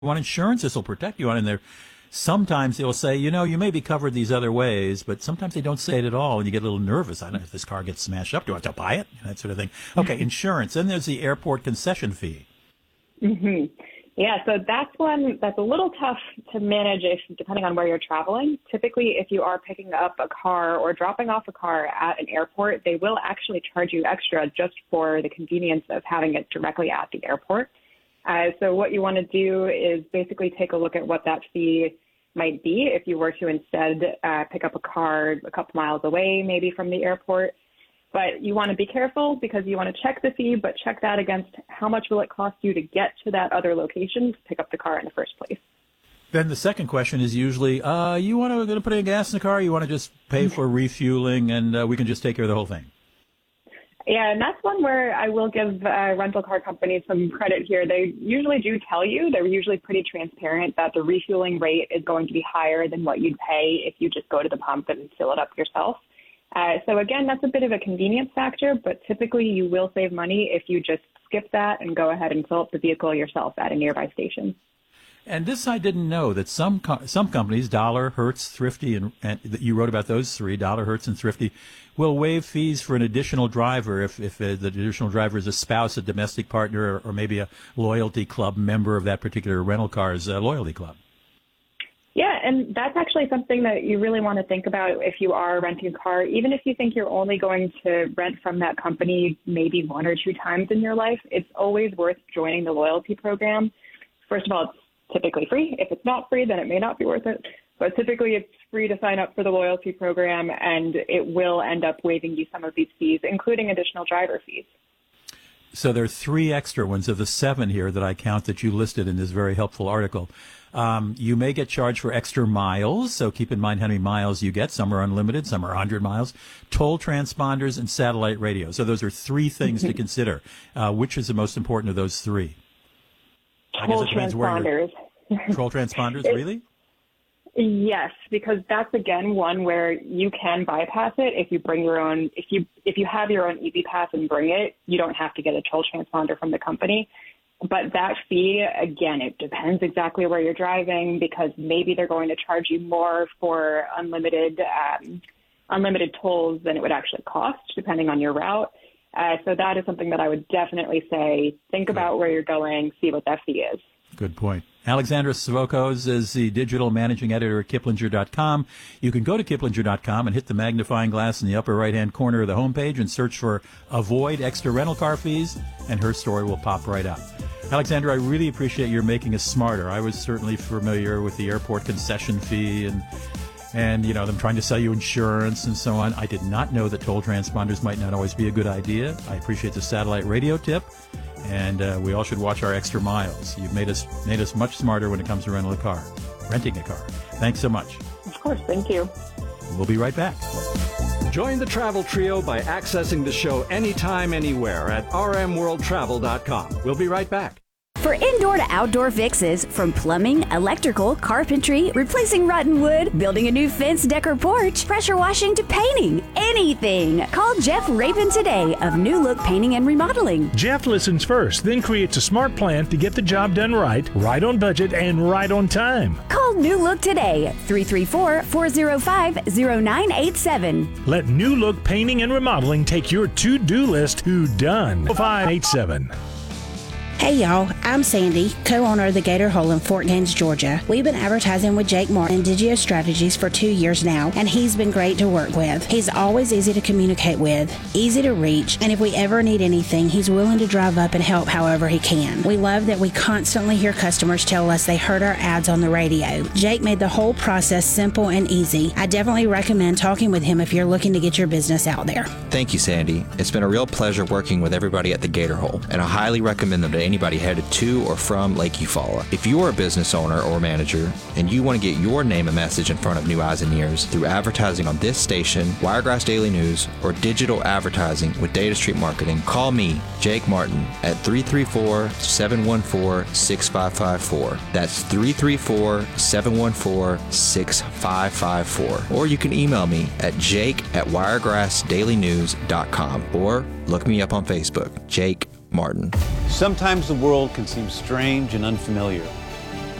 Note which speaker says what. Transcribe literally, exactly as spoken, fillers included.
Speaker 1: want insurance, this will protect you on in there. Sometimes they'll say, you know, you may be covered these other ways, but sometimes they don't say it at all, and you get a little nervous. I don't know if this car gets smashed up. Do I have to buy it? That sort of thing. Okay, insurance. Then there's the airport concession fee.
Speaker 2: Mm-hmm. Yeah, so that's one that's a little tough to manage if, depending on where you're traveling. Typically, if you are picking up a car or dropping off a car at an airport, they will actually charge you extra just for the convenience of having it directly at the airport. Uh, so what you want to do is basically take a look at what that fee might be if you were to instead uh, pick up a car a couple miles away, maybe from the airport. But you want to be careful because you want to check the fee, but check that against how much will it cost you to get to that other location to pick up the car in the first place.
Speaker 1: Then the second question is usually, uh, you want to, going to put in gas in the car, or you want to just pay for refueling and uh, we can just take care of the whole thing?
Speaker 2: Yeah, and that's one where I will give uh, rental car companies some credit here. They usually do tell you, they're usually pretty transparent that the refueling rate is going to be higher than what you'd pay if you just go to the pump and fill it up yourself. Uh, so again, that's a bit of a convenience factor, but typically you will save money if you just skip that and go ahead and fill up the vehicle yourself at a nearby station.
Speaker 1: And this I didn't know, that some co- some companies, Dollar, Hertz, Thrifty, and, and you wrote about those three, Dollar, Hertz, and Thrifty, will waive fees for an additional driver if, if uh, the additional driver is a spouse, a domestic partner, or, or maybe a loyalty club member of that particular rental car's uh, loyalty club.
Speaker 2: Yeah, and that's actually something that you really want to think about if you are renting a car. Even if you think you're only going to rent from that company maybe one or two times in your life, it's always worth joining the loyalty program. First of all, it's typically free. If it's not free, then it may not be worth it. But typically it's free to sign up for the loyalty program, and it will end up waiving you some of these fees, including additional driver fees.
Speaker 1: So there are three extra ones of the seven here that I count that you listed in this very helpful article. Um, you may get charged for extra miles, so keep in mind how many miles you get. Some are unlimited, some are one hundred miles. Toll transponders and satellite radio. So those are three things to consider. Uh, which is the most important of those three?
Speaker 2: Toll transponders.
Speaker 1: Toll transponders,
Speaker 2: it,
Speaker 1: really?
Speaker 2: Yes, because that's again one where you can bypass it if you bring your own. If you if you have your own Easy Pass and bring it, you don't have to get a toll transponder from the company. But that fee, again, it depends exactly where you're driving, because maybe they're going to charge you more for unlimited um, unlimited tolls than it would actually cost, depending on your route. Uh, so that is something that I would definitely say, think about where you're going, see what that fee is.
Speaker 1: Good point. Alexandra Savokos is the digital managing editor at Kiplinger dot com. You can go to Kiplinger dot com and hit the magnifying glass in the upper right-hand corner of the homepage and search for Avoid Extra Rental Car Fees, and her story will pop right up. Alexandra, I really appreciate your making us smarter. I was certainly familiar with the airport concession fee and, and you know, them trying to sell you insurance and so on. I did not know that toll transponders might not always be a good idea. I appreciate the satellite radio tip. And uh, we all should watch our extra miles. You've made us made us much smarter when it comes to renting a car. Renting a car. Thanks so much.
Speaker 2: Of course. Thank you.
Speaker 1: We'll be right back.
Speaker 3: Join the Travel Trio by accessing the show anytime, anywhere at r m world travel dot com. We'll be right back.
Speaker 4: For indoor to outdoor fixes, from plumbing, electrical, carpentry, replacing rotten wood, building a new fence, deck, or porch, pressure washing to painting, anything. Call Jeff Rabin today of New Look Painting and Remodeling.
Speaker 5: Jeff listens first, then creates a smart plan to get the job done right, right on budget, and right on time.
Speaker 4: Call New Look today, three three four, four zero five, zero nine eight seven.
Speaker 5: Let New Look Painting and Remodeling take your to-do list to done. five eight seven.
Speaker 6: Hey y'all, I'm Sandy, co-owner of the Gator Hole in Fort Gaines, Georgia. We've been advertising with Jake Martin and Digio Strategies for two years now, and he's been great to work with. He's always easy to communicate with, easy to reach, and if we ever need anything, he's willing to drive up and help however he can. We love that we constantly hear customers tell us they heard our ads on the radio. Jake made the whole process simple and easy. I definitely recommend talking with him if you're looking to get your business out there.
Speaker 7: Thank you, Sandy. It's been a real pleasure working with everybody at the Gator Hole, and I highly recommend them to anybody headed to or from Lake Eufaula. If you're a business owner or manager and you want to get your name and message in front of new eyes and ears through advertising on this station, Wiregrass Daily News, or digital advertising with Data Street Marketing, call me, Jake Martin, at three three four, seven one four, six five five four. That's three three four, seven one four, six five five four. Or you can email me at jake at wiregrass daily news dot com or look me up on Facebook, Jake Martin.
Speaker 8: Sometimes the world can seem strange and unfamiliar.